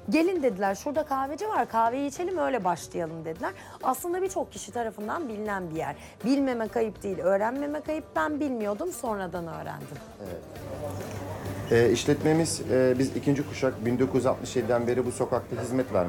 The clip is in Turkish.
Gelin dediler, şurada kahveci var, kahveyi içelim öyle başlayalım dediler. Aslında birçok kişi tarafından bilinen bir yer. Bilmemek ayıp değil, öğrenmemek ayıp. Ben bilmiyordum, sonradan öğrendim. İşletmemiz, biz ikinci kuşak 1967'den beri bu sokakta hizmet vermekteyiz.